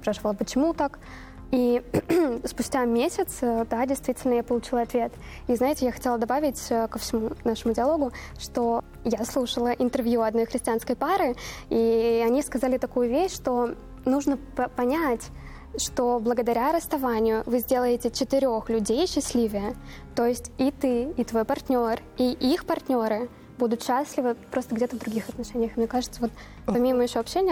спрашивала, почему так. И спустя месяц, да, действительно, я получила ответ. И, знаете, я хотела добавить ко всему нашему диалогу, что я слушала интервью одной христианской пары, и они сказали такую вещь, что нужно понять, что благодаря расставанию вы сделаете 4 людей счастливее. То есть и ты, и твой партнер, и их партнеры будут счастливы просто где-то в других отношениях. Мне кажется, вот помимо еще общения,